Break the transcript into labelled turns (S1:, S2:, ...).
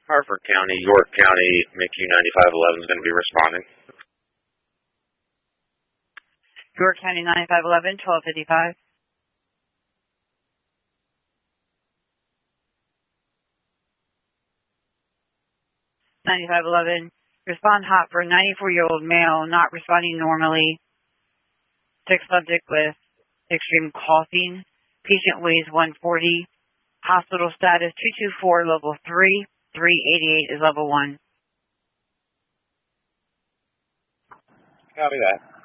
S1: Harford County, York County, MICU 9511 is going to be responding.
S2: York County 9511, 1255. Respond hot for a 94-year-old male not responding normally. Sick subject with extreme coughing. Patient weighs 140. Hospital status 224, level 3. 388 is level 1.
S1: Copy that.